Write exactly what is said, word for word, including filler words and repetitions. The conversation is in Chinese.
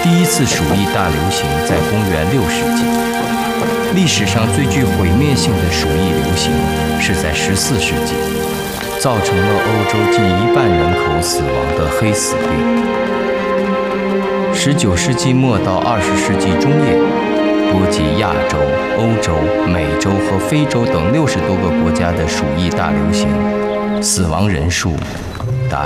第一次鼠疫大流行在公元六世纪。历史上最具毁灭性的鼠疫流行是在十四世纪，造成了欧洲近一半人口死亡的黑死病。十九世纪末到二十世纪中叶，波及亚洲、欧洲、美洲和非洲等六十多个国家的鼠疫大流行，死亡人数